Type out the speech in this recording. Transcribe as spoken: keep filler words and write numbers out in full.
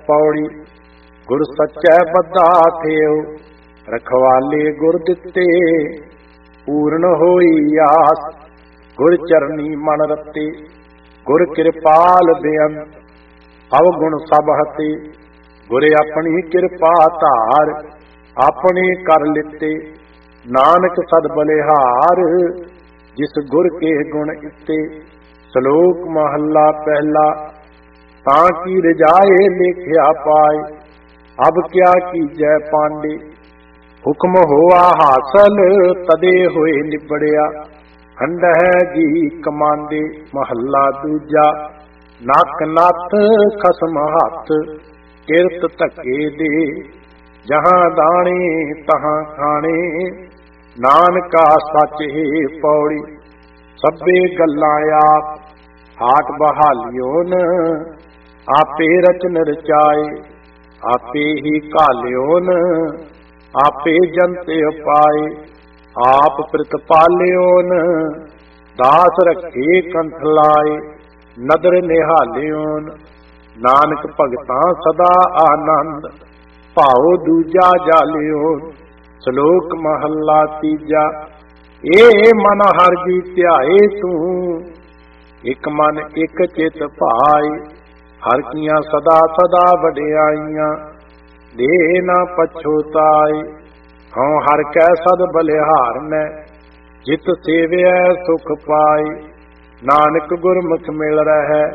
पौड़ी गुर सच्चै बद्धा थेव रखवाले गुर दिते पूर्ण होई आस गुर चरनी मन रते गुर कृपाल बेअंत अवगुण सब हते गुर अपनी कृपा धार अपने कर लिते नानक सद बलिहार जिस गुर के गुण इते। श्लोक महला पहला ताकि रजाए लेख्या पाए अब क्या कीजै पांडे हुक्म हुआ हासल तदे होए निबड़िया खंड है जी कमांडे। महला दूजा नक नथ खसम हथ किरत धक्के दे जहां दाने तहां खाने नानका सच है पौड़ी सभे गल्लां आप हाट बहालियोन आपे रचन रचाए आपे ही कालियोन आपे जनते पाए आप प्रतिपालियोन दास रखे कंठ लाए नदर निहालियोन नानक भगतां सदा आनंद भाओ दूजा जालियोन। श्लोक महला तीजा ए मन हर जी ध्याए तू एक मन एक चित भाई हर कियां सदा सदा वडियाइयां दे ना पछोताए हूँ हर कै सद बलिहार ने जित सेव्या सुख पाए नानक गुरमुख मिल रहा